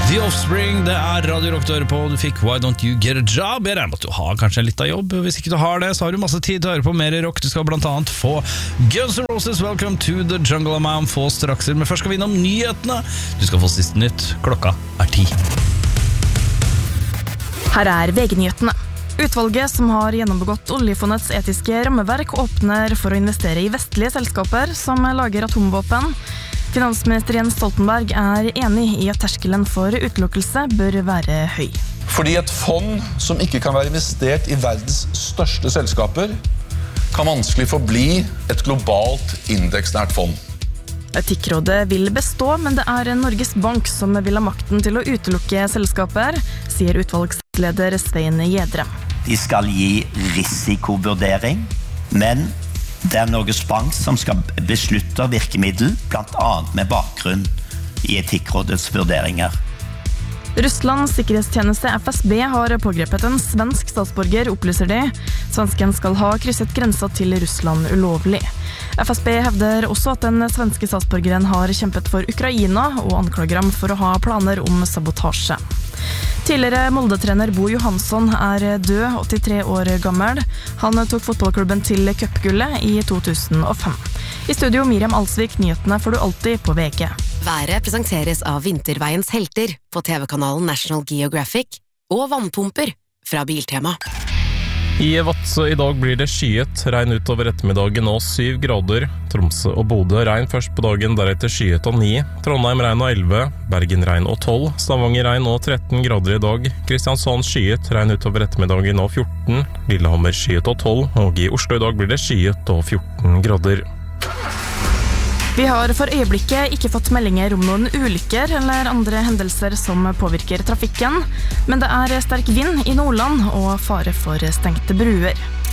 The Offspring, det Radio Rock du hører på. Du fikk Why Don't You Get A Job? Jeg regner med at du har kanskje en liten jobb. Hvis ikke du har det, så har du masse tid til å høre på mer rock. Du skal blant annet få Guns N' Roses, Welcome to the Jungle Man, få strakser. Men først skal vi innom nyhetene. Du skal få siste nytt. Klokka 10. Her VG-nyhetene. Utvalget som har gjennomgått oljefondets etiske rammeverk åpner for å investere i vestlige selskaper som lager atomvåpen. Finansminister Jens Stoltenberg enig i at terskelen for utelukkelse bør være høy. Fordi et fond som ikke kan være investert i verdens største selskaper, kan vanskelig forbli et globalt indeksnært fond. Etikkrådet vil bestå, men det Norges Bank som vil ha makten til å utelukke selskaper, sier utvalgsleder Svein Gjedre. De skal gi risikovurdering, men det Norges Bank som skal beslutte virkemiddel, blant annet med bakgrunn i Etikkrådets vurderinger. Russlands sikkerhetstjeneste FSB har pågrepet en svensk statsborger, opplyser de. Svensken skal ha krysset grensa til Russland ulovlig. FSB hevder også at den svenske statsborgeren har kjempet for Ukraina og anklager ham for å ha planer om sabotasje. Tidligere Molde-trener Bo Johansson død, 83 år gammel. Han tok fotballklubben til cupgullet i 2005. I studio Miriam Alsvik, nyhetene får du alltid på VG. Været presenteres av Vinterveiens helter på TV-kanalen National Geographic og vannpumper fra Biltema. I Vadsø i dag blir det skyet, regn utover ettermiddagen og 7 grader. Tromsø og Bodø regn først på dagen, deretter skyet og 9. Trondheim regn og 11, Bergen regn og 12, Stavanger regn og 13 grader i dag. Kristiansand skyet, regn utover ettermiddagen og 14, Lillehammer skyet og 12, og i Oslo i dag blir det skyet og 14 grader. Vi har for øyeblikket ikke fått meldinger om noen ulykker eller andre hendelser som påvirker trafikken, men det sterk vind i Nordland og fare for stengte bruer.